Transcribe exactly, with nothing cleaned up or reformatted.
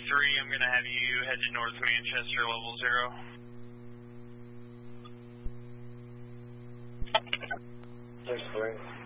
three, I'm going to have you head to North Manchester, level zero. There's three.